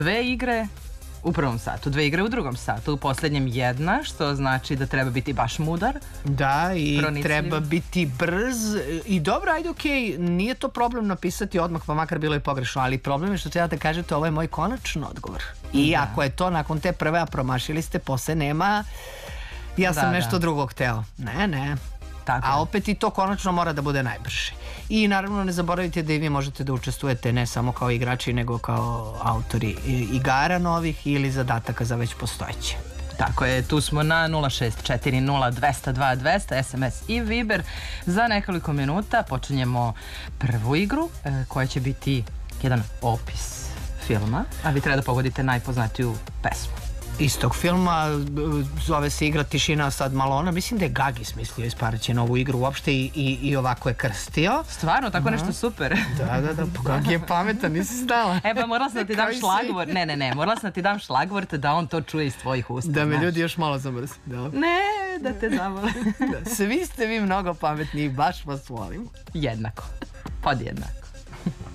2 igre u prvom satu, 2 igre u drugom satu, u poslednjem 1, što znači da treba biti baš mudar. Da, i pronicljiv. treba biti brz. I dobro, ajde, okej, nije to problem napisati odmah, pa makar bilo je pogrešno, ali problem je što treba da kažete ovo je moj konačan odgovor. I ako je to nakon te prve, a promašili ste, posle nema, ja sam nešto drugo hteo. Ne. Tako A je. opet i to konačno mora da bude najbrže. I naravno ne zaboravite da i vi možete da učestvujete ne samo kao igrači, nego kao autori igara novih ili zadataka za već postojeće. Tako je, tu smo na 0640200202, SMS i Viber. Za nekoliko minuta počinjemo prvu igru koja će biti jedan opis filma, a vi treba da pogodite najpoznatiju pesmu. Iz tog filma zove se igra Tišina sad Malona. Mislim da je Gagi smislio ispareće novu igru uopšte i ovako je krstio. Stvarno, tako nešto super. Da, pa Gagi je pametan, nisi znala. Pa morala sam da ti dam šlagvort. Ne, morala sam da ti dam šlagvort da on to čuje iz tvojih usta. Da me ljudi još malo zamrze. Ne, da te zavole. Svi ste vi mnogo pametni i baš vas volim. Jednako. Podjednako.